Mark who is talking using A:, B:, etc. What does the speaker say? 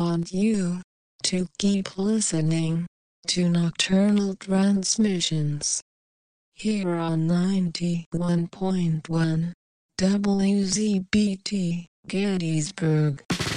A: want you to keep listening to Nocturnal Transmissions here on 91.1 WZBT Gettysburg.